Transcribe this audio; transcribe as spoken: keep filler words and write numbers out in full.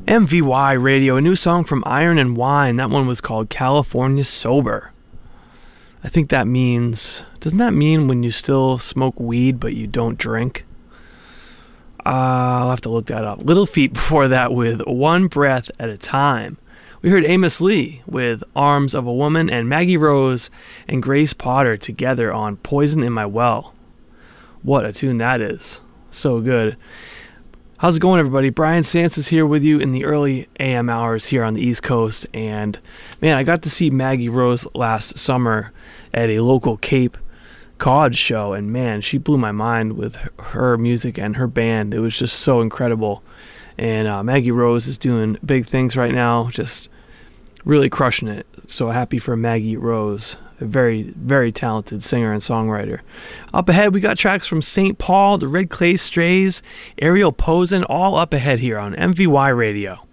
M V Y Radio, a new song from Iron and Wine. That one was called California Sober. I think that means, doesn't that mean when you still smoke weed but you don't drink? Uh, I'll have to look that up. Little Feat before that with One Breath at a Time. We heard Amos Lee with Arms of a Woman and Maggie Rose and Grace Potter together on Poison in My Well. What a tune that is. So good. How's it going, everybody? Brian Sands is here with you in the early A M hours here on the East Coast. And, man, I got to see Maggie Rose last summer at a local Cape Cod show. And, man, she blew my mind with her music and her band. It was just so incredible. And uh, Maggie Rose is doing big things right now, just really crushing it. So happy for Maggie Rose. A very, very talented singer and songwriter. Up ahead, we got tracks from Saint Paul, the Red Clay Strays, Ariel Posen, all up ahead here on M V Y Radio.